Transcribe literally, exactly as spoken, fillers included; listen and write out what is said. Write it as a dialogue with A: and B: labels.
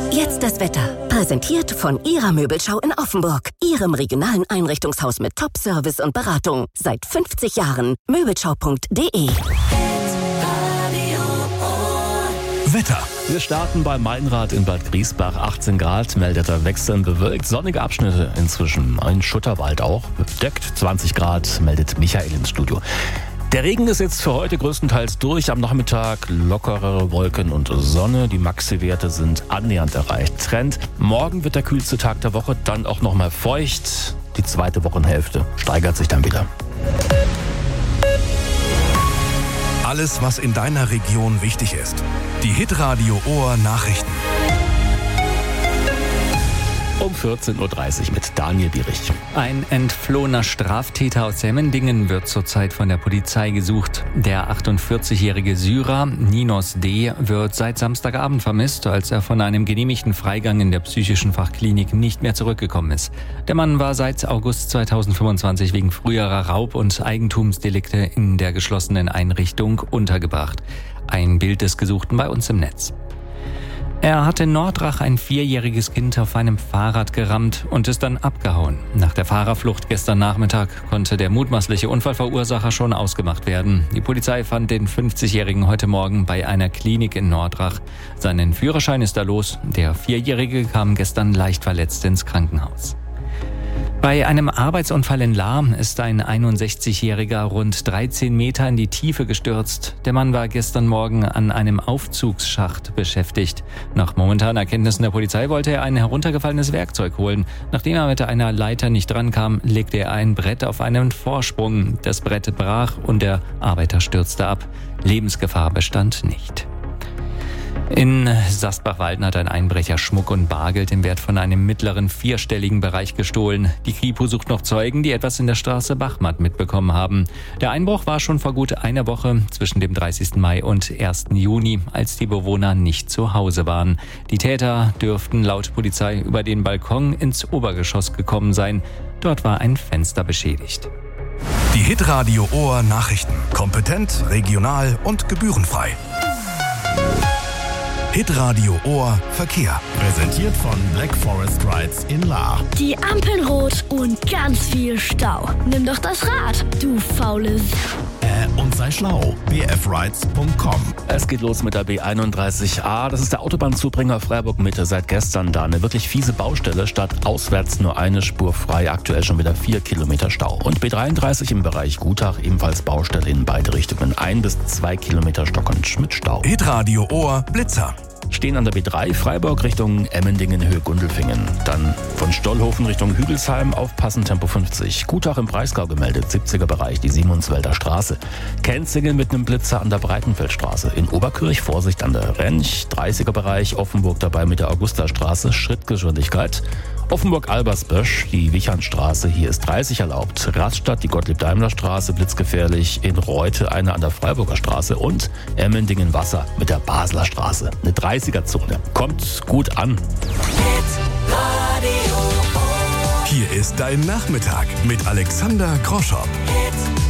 A: Jetzt das Wetter. Präsentiert von Ihrer Möbelschau in Offenburg. Ihrem regionalen Einrichtungshaus mit Top-Service und Beratung. Seit fünfzig Jahren. Möbelschau punkt de.
B: Wetter.
C: Wir starten bei Meinrad in Bad Griesbach. achtzehn Grad, meldet er wechselnd bewölkt. Sonnige Abschnitte inzwischen. Ein Schutterwald auch. Bedeckt zwanzig Grad, meldet Michael ins Studio. Der Regen ist jetzt für heute größtenteils durch. Am Nachmittag lockerere Wolken und Sonne. Die Maxi-Werte sind annähernd erreicht. Trend: morgen wird der kühlste Tag der Woche, dann auch nochmal feucht. Die zweite Wochenhälfte steigert sich dann wieder.
B: Alles, was in deiner Region wichtig ist. Die Hitradio Ohr Nachrichten.
C: Um vierzehn Uhr dreißig mit Daniel Bierich.
D: Ein entflohener Straftäter aus Emmendingen wird zurzeit von der Polizei gesucht. Der achtundvierzigjährige Syrer Ninos D. wird seit Samstagabend vermisst, als er von einem genehmigten Freigang in der psychischen Fachklinik nicht mehr zurückgekommen ist. Der Mann war seit August zweitausendfünfundzwanzig wegen früherer Raub- und Eigentumsdelikte in der geschlossenen Einrichtung untergebracht. Ein Bild des Gesuchten bei uns im Netz. Er hatte in Nordrach ein vierjähriges Kind auf einem Fahrrad gerammt und ist dann abgehauen. Nach der Fahrerflucht gestern Nachmittag konnte der mutmaßliche Unfallverursacher schon ausgemacht werden. Die Polizei fand den fünfzigjährigen heute Morgen bei einer Klinik in Nordrach. Seinen Führerschein ist er los. Der Vierjährige kam gestern leicht verletzt ins Krankenhaus. Bei einem Arbeitsunfall in Lahr ist ein einundsechzigjähriger rund dreizehn Meter in die Tiefe gestürzt. Der Mann war gestern Morgen an einem Aufzugsschacht beschäftigt. Nach momentanen Erkenntnissen der Polizei wollte er ein heruntergefallenes Werkzeug holen. Nachdem er mit einer Leiter nicht drankam, legte er ein Brett auf einen Vorsprung. Das Brett brach und der Arbeiter stürzte ab. Lebensgefahr bestand nicht. In Sasbach-Walden hat ein Einbrecher Schmuck und Bargeld im Wert von einem mittleren vierstelligen Bereich gestohlen. Die Kripo sucht noch Zeugen, die etwas in der Straße Bachmatt mitbekommen haben. Der Einbruch war schon vor gut einer Woche zwischen dem dreißigsten Mai und ersten Juni, als die Bewohner nicht zu Hause waren. Die Täter dürften laut Polizei über den Balkon ins Obergeschoss gekommen sein. Dort war ein Fenster beschädigt.
B: Die Hitradio Ohr Nachrichten. Kompetent, regional und gebührenfrei. Hitradio Ohr Verkehr.
E: Präsentiert von Black Forest Rides in Lahr.
F: Die Ampeln rot und ganz viel Stau. Nimm doch das Rad, du faules.
E: Äh, und sei schlau. b f rides punkt com.
C: Es geht los mit der B einunddreißig A. Das ist der Autobahnzubringer Freiburg-Mitte. Seit gestern da eine wirklich fiese Baustelle. Statt auswärts nur eine Spur frei. Aktuell schon wieder vier Kilometer Stau. Und B dreiunddreißig im Bereich Gutach. Ebenfalls Baustelle in beide Richtungen. Ein bis zwei Kilometer stockend mit Stau.
B: Hitradio Ohr Blitzer.
C: Stehen an der B drei Freiburg Richtung Emmendingen, Höhe Gundelfingen. Dann von Stollhofen Richtung Hügelsheim aufpassen, Tempo fünfzig. Gutach im Breisgau gemeldet, siebziger Bereich, die Simonswälder Straße. Kenzingen mit einem Blitzer an der Breitenfeldstraße. In Oberkirch Vorsicht an der Rench, dreißiger Bereich. Offenburg dabei mit der Augustastraße, Schrittgeschwindigkeit. Offenburg-Albersbösch, die Wichernstraße, hier ist dreißig erlaubt. Rastatt, die Gottlieb-Daimler-Straße, blitzgefährlich. In Reute eine an der Freiburger Straße und Emmendingen-Wasser mit der Basler Straße. Eine dreißiger-Zone. Kommt gut an.
B: Hier ist dein Nachmittag mit Alexander Groschow.